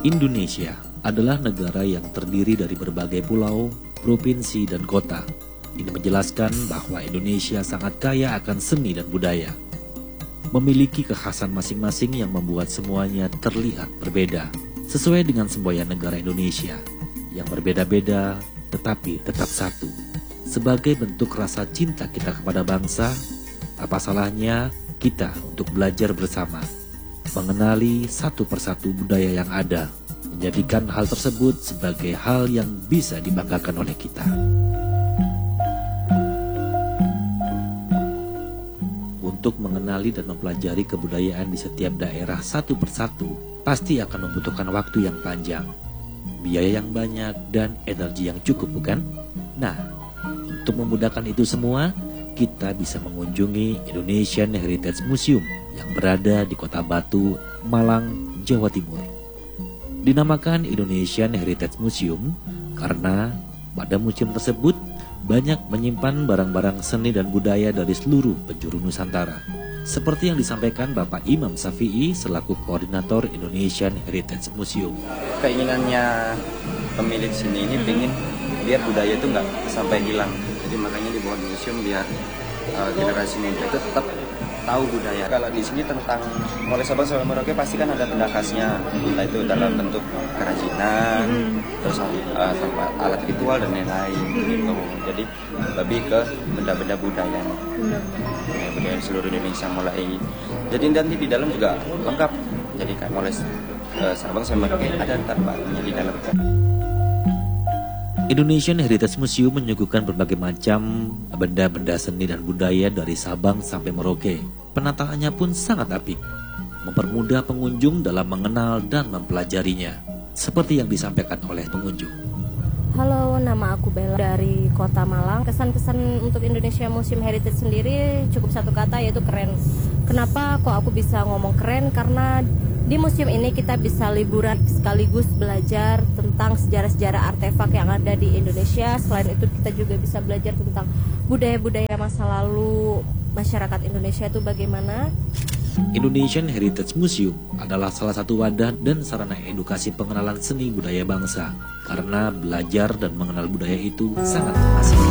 Indonesia adalah negara yang terdiri dari berbagai pulau, provinsi, dan kota. Ini menjelaskan bahwa Indonesia sangat kaya akan seni dan budaya. Memiliki kekhasan masing-masing yang membuat semuanya terlihat berbeda. Sesuai dengan semboyan negara Indonesia, yang berbeda-beda tetapi tetap satu. Sebagai bentuk rasa cinta kita kepada bangsa, apa salahnya kita untuk belajar bersama, mengenali satu persatu budaya yang ada, menjadikan hal tersebut sebagai hal yang bisa dibanggakan oleh kita. Untuk mengenali dan mempelajari kebudayaan di setiap daerah satu persatu, pasti akan membutuhkan waktu yang panjang, biaya yang banyak, dan energi yang cukup, bukan? Nah, untuk memudahkan itu semua, kita bisa mengunjungi Indonesian Heritage Museum yang berada di Kota Batu, Malang, Jawa Timur. Dinamakan Indonesian Heritage Museum karena pada museum tersebut banyak menyimpan barang-barang seni dan budaya dari seluruh penjuru Nusantara. Seperti yang disampaikan Bapak Imam Syafi'i selaku koordinator Indonesian Heritage Museum. Keinginannya pemilik seni ini ingin biar budaya itu nggak sampai hilang. Jadi makanya dibuat museum biar generasi muda itu tetap tahu budaya. Kalau di sini tentang oleh Sabang sampai Merauke pasti kan ada benda khasnya, entah itu dalam bentuk kerajinan, terus alat ritual dan lain-lain gitu. Jadi lebih ke benda-benda budaya seluruh Indonesia mulai. Jadi nanti di dalam juga lengkap. Jadi kayak mulai Sabang sampai Merauke ada terbarunya di dalam. Indonesian Heritage Museum menyuguhkan berbagai macam benda-benda seni dan budaya dari Sabang sampai Merauke. Penataannya pun sangat apik, mempermudah pengunjung dalam mengenal dan mempelajarinya, seperti yang disampaikan oleh pengunjung. Halo, nama aku Bella dari Kota Malang. Kesan-kesan untuk Indonesia Museum Heritage sendiri cukup satu kata, yaitu keren. Kenapa kok aku bisa ngomong keren? Karena di museum ini kita bisa liburan sekaligus belajar tentang sejarah-sejarah artefak yang ada di Indonesia. Selain itu kita juga bisa belajar tentang budaya-budaya masa lalu masyarakat Indonesia itu bagaimana. Indonesian Heritage Museum adalah salah satu wadah dan sarana edukasi pengenalan seni budaya bangsa. Karena belajar dan mengenal budaya itu sangat asik.